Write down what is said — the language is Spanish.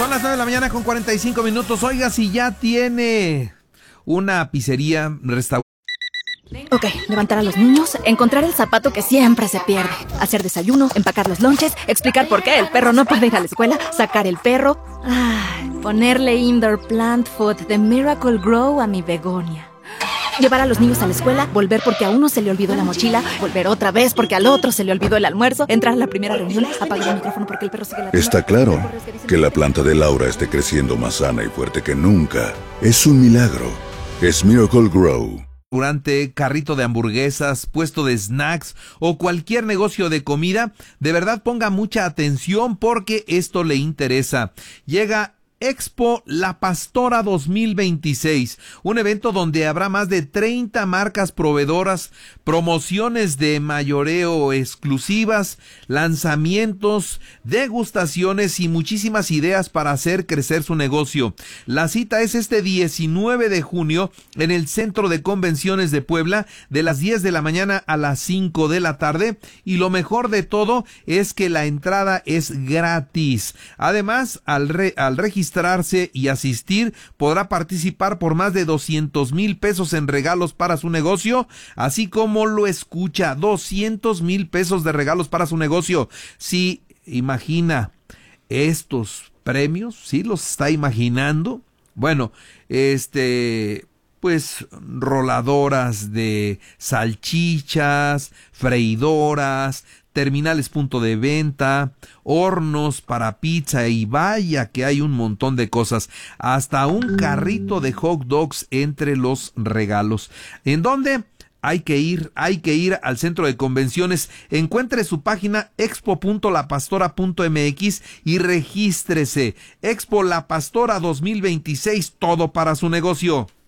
Son las 9 de la mañana con 45 minutos. Oiga, si ya tiene una pizzería, restaurante. Ok, levantar a los niños, encontrar el zapato que siempre se pierde, hacer desayuno, empacar los lonches, explicar por qué el perro no puede ir a la escuela, sacar el perro, ponerle indoor plant food de Miracle Grow a mi begonia. Llevar a los niños a la escuela, volver porque a uno se le olvidó la mochila, volver otra vez porque al otro se le olvidó el almuerzo, entrar a la primera reunión, apagar el micrófono porque el perro sigue ladrando. Está claro que la planta de Laura esté creciendo más sana y fuerte que nunca. Es un milagro. Es Miracle Grow. Restaurante, carrito de hamburguesas, puesto de snacks o cualquier negocio de comida, de verdad ponga mucha atención porque esto le interesa. Llega Expo La Pastora 2026, un evento donde habrá más de 30 marcas proveedoras, promociones de mayoreo exclusivas, lanzamientos, degustaciones y muchísimas ideas para hacer crecer su negocio. La cita es este 19 de junio en el Centro de Convenciones de Puebla, de las 10 de la mañana a las 5 de la tarde, y lo mejor de todo es que la entrada es gratis. Además, al registrarse y asistir, podrá participar por más de 200,000 pesos en regalos para su negocio, así como lo escucha, 200,000 pesos de regalos para su negocio. Si imagina estos premios, ¿sí los está imaginando? Bueno, pues roladoras de salchichas, freidoras, terminales punto de venta, hornos para pizza y vaya que hay un montón de cosas, hasta un carrito de hot dogs entre los regalos. ¿En dónde? Hay que ir al centro de convenciones. Encuentre su página expo.lapastora.mx y regístrese. Expo La Pastora 2026, todo para su negocio.